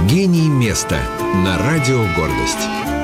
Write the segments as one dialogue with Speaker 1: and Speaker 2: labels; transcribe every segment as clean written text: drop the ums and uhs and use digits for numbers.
Speaker 1: Гений места на радио «Гордость».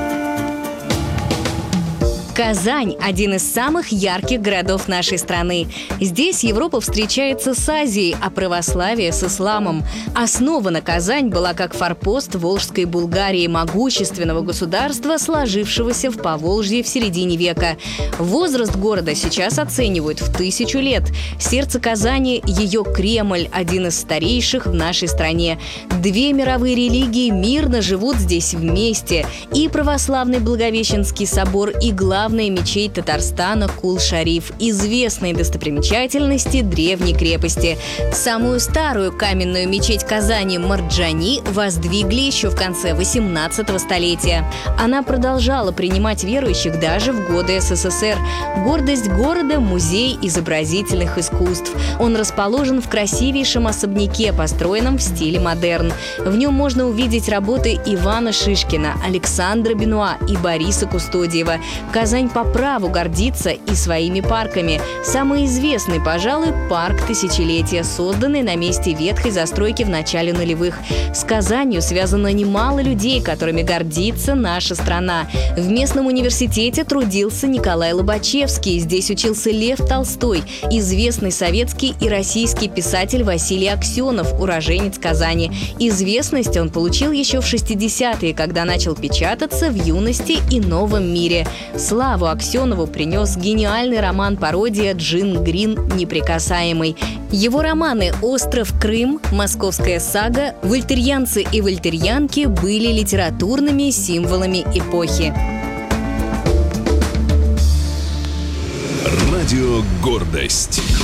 Speaker 2: Казань – один из самых ярких городов нашей страны. Здесь Европа встречается с Азией, а православие с исламом. Основана Казань была как форпост Волжской Булгарии, могущественного государства, сложившегося в Поволжье в середине века. Возраст города сейчас оценивают в 1000 лет. Сердце Казани – ее Кремль, один из старейших в нашей стране. Две мировые религии мирно живут здесь вместе. И православный Благовещенский собор, и главная мечеть Татарстана Кул-Шариф, известные достопримечательности древней крепости. Самую старую каменную мечеть Казани Марджани воздвигли еще в конце 18 столетия. Она продолжала принимать верующих даже в годы СССР. Гордость города – музей изобразительных искусств. Он расположен в красивейшем особняке, построенном в стиле модерн. В нем можно увидеть работы Ивана Шишкина, Александра Бенуа и Бориса Кустодиева. Казань по праву гордится и своими парками. Самый известный, пожалуй, парк Тысячелетия, созданный на месте ветхой застройки в начале нулевых. С Казанью связано немало людей, которыми гордится наша страна. В местном университете трудился Николай Лобачевский. Здесь учился Лев Толстой, известный советский и российский писатель Василий Аксенов, уроженец Казани. Известность он получил еще в 60-е, когда начал печататься в «Юности» и «Новом мире». Славу Аксенову принес гениальный роман-пародия Джин Грин «Неприкасаемый». Его романы «Остров Крым», «Московская сага», «Вольтерьянцы и вольтерьянки» были литературными символами эпохи.
Speaker 1: Радио «Гордость».